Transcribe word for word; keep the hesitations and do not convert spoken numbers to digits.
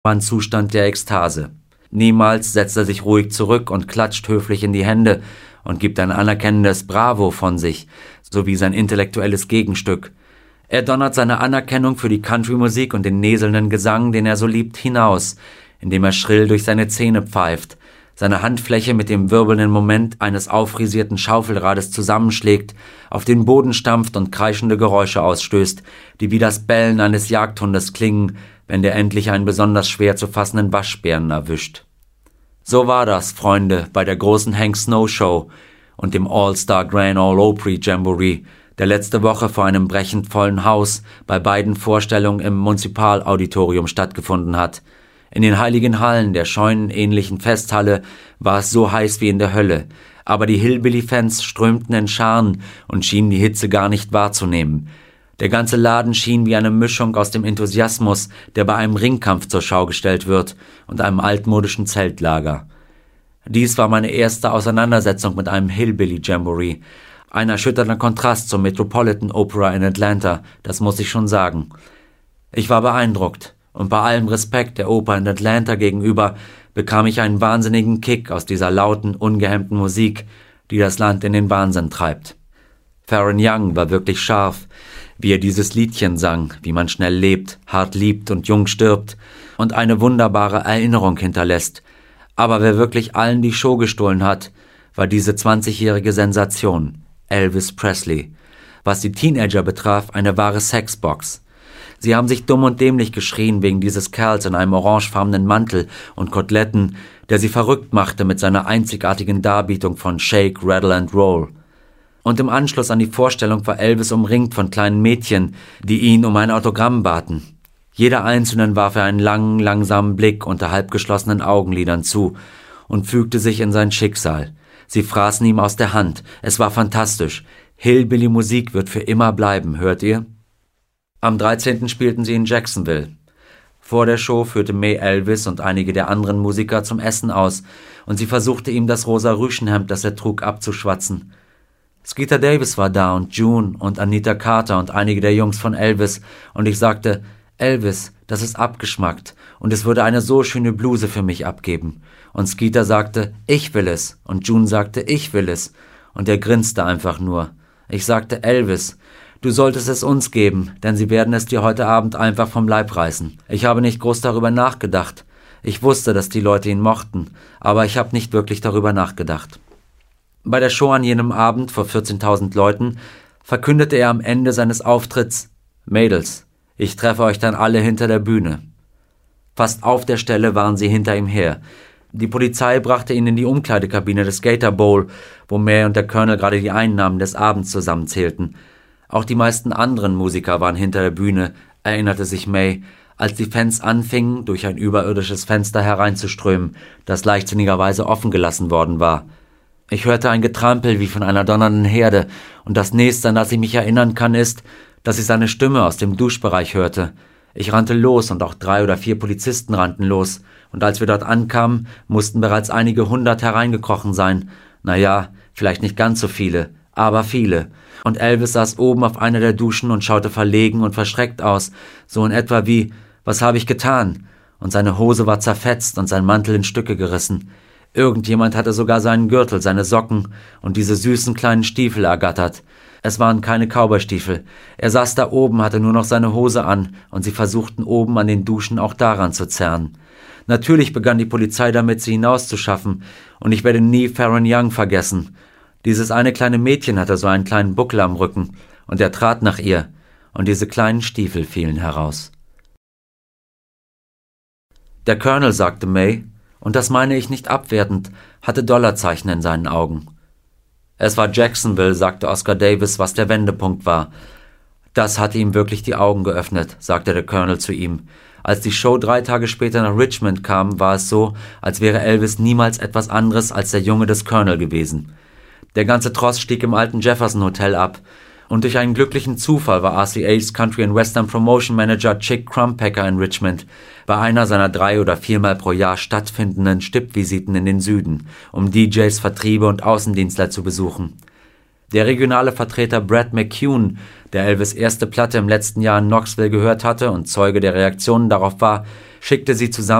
war ein Zustand der Ekstase. Niemals setzt er sich ruhig zurück und klatscht höflich in die Hände und gibt ein anerkennendes Bravo von sich, sowie sein intellektuelles Gegenstück. Er donnert seine Anerkennung für die Country-Musik und den näselnden Gesang, den er so liebt, hinaus, indem er schrill durch seine Zähne pfeift, seine Handfläche mit dem wirbelnden Moment eines auffrisierten Schaufelrades zusammenschlägt, auf den Boden stampft und kreischende Geräusche ausstößt, die wie das Bellen eines Jagdhundes klingen, wenn der endlich einen besonders schwer zu fassenden Waschbären erwischt. So war das, Freunde, bei der großen Hank Snow Show und dem All-Star Grand Ole Opry Jamboree, der letzte Woche vor einem brechend vollen Haus bei beiden Vorstellungen im Munzipalauditorium stattgefunden hat. In den heiligen Hallen der scheunenähnlichen Festhalle war es so heiß wie in der Hölle, aber die Hillbilly-Fans strömten in Scharen und schienen die Hitze gar nicht wahrzunehmen. Der ganze Laden schien wie eine Mischung aus dem Enthusiasmus, der bei einem Ringkampf zur Schau gestellt wird, und einem altmodischen Zeltlager. Dies war meine erste Auseinandersetzung mit einem Hillbilly-Jamboree. Ein erschütternder Kontrast zur Metropolitan Opera in Atlanta, das muss ich schon sagen. Ich war beeindruckt, und bei allem Respekt der Oper in Atlanta gegenüber bekam ich einen wahnsinnigen Kick aus dieser lauten, ungehemmten Musik, die das Land in den Wahnsinn treibt. Faron Young war wirklich scharf, wie er dieses Liedchen sang, wie man schnell lebt, hart liebt und jung stirbt und eine wunderbare Erinnerung hinterlässt. Aber wer wirklich allen die Show gestohlen hat, war diese zwanzigjährige Sensation, Elvis Presley. Was die Teenager betraf, eine wahre Sexbox. Sie haben sich dumm und dämlich geschrien wegen dieses Kerls in einem orangefarbenen Mantel und Koteletten, der sie verrückt machte mit seiner einzigartigen Darbietung von Shake, Rattle and Roll. Und im Anschluss an die Vorstellung war Elvis umringt von kleinen Mädchen, die ihn um ein Autogramm baten. Jeder einzelnen warf er einen langen, langsamen Blick unter halbgeschlossenen Augenlidern zu und fügte sich in sein Schicksal. Sie fraßen ihm aus der Hand. Es war fantastisch. Hillbilly-Musik wird für immer bleiben, hört ihr? Am dreizehnten spielten sie in Jacksonville. Vor der Show führte May Elvis und einige der anderen Musiker zum Essen aus und sie versuchte ihm das rosa Rüschenhemd, das er trug, abzuschwatzen. Skeeter Davis war da und June und Anita Carter und einige der Jungs von Elvis und ich sagte, Elvis, das ist abgeschmackt und es würde eine so schöne Bluse für mich abgeben. Und Skeeter sagte, ich will es und June sagte, ich will es und er grinste einfach nur. Ich sagte, Elvis, du solltest es uns geben, denn sie werden es dir heute Abend einfach vom Leib reißen. Ich habe nicht groß darüber nachgedacht. Ich wusste, dass die Leute ihn mochten, aber ich habe nicht wirklich darüber nachgedacht. Bei der Show an jenem Abend vor vierzehntausend Leuten verkündete er am Ende seines Auftritts, Mädels, ich treffe euch dann alle hinter der Bühne. Fast auf der Stelle waren sie hinter ihm her. Die Polizei brachte ihn in die Umkleidekabine des Gator Bowl, wo May und der Colonel gerade die Einnahmen des Abends zusammenzählten. Auch die meisten anderen Musiker waren hinter der Bühne, erinnerte sich May, als die Fans anfingen, durch ein überirdisches Fenster hereinzuströmen, das leichtsinnigerweise offen gelassen worden war. Ich hörte ein Getrampel wie von einer donnernden Herde, und das nächste, an das ich mich erinnern kann, ist, dass ich seine Stimme aus dem Duschbereich hörte. Ich rannte los und auch drei oder vier Polizisten rannten los, und als wir dort ankamen, mussten bereits einige hundert hereingekrochen sein. Naja, vielleicht nicht ganz so viele, aber viele. Und Elvis saß oben auf einer der Duschen und schaute verlegen und verschreckt aus, so in etwa wie, was habe ich getan? Und seine Hose war zerfetzt und sein Mantel in Stücke gerissen. Irgendjemand hatte sogar seinen Gürtel, seine Socken und diese süßen kleinen Stiefel ergattert. Es waren keine Cowboystiefel. Er saß da oben, hatte nur noch seine Hose an und sie versuchten oben an den Duschen auch daran zu zerren. Natürlich begann die Polizei damit, sie hinauszuschaffen und ich werde nie Faron Young vergessen. Dieses eine kleine Mädchen hatte so einen kleinen Buckel am Rücken und er trat nach ihr und diese kleinen Stiefel fielen heraus. Der Colonel, sagte May, und das meine ich nicht abwertend, hatte Dollarzeichen in seinen Augen. Es war Jacksonville, sagte Oscar Davis, was der Wendepunkt war. Das hatte ihm wirklich die Augen geöffnet, sagte der Colonel zu ihm. Als die Show drei Tage später nach Richmond kam, war es so, als wäre Elvis niemals etwas anderes als der Junge des Colonel gewesen. Der ganze Tross stieg im alten Jefferson Hotel ab, und durch einen glücklichen Zufall war R C A's Country and Western Promotion Manager Chick Crumpacker in Richmond bei einer seiner drei oder viermal pro Jahr stattfindenden Stippvisiten in den Süden, um D Js, Vertriebe und Außendienstler zu besuchen. Der regionale Vertreter Brad McCune, der Elvis' erste Platte im letzten Jahr in Knoxville gehört hatte und Zeuge der Reaktionen darauf war, schickte sie zusammen